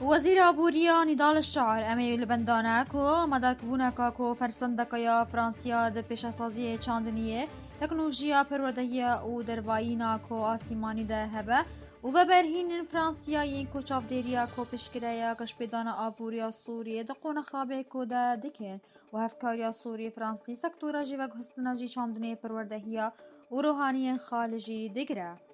وزیر آبوریا نضال الشعر امی لبندانه کو مداکبونه کو فرسندک یا فرانسیا د پیشاسازی چاندنیه تکنولوژیا پروردهی او دربایینا کو آسیمانی ده هبه و ببرهین فرانسیایی کو چافدیریا کو پشکریا کشپیدان آبوریا سوریه ده قونه خابه کو ده دکن و هفکاریا سوری فرانسی سکتورا جیوگ هستناجی چاندنیه پروردهیا و روحانی خالجی دگره.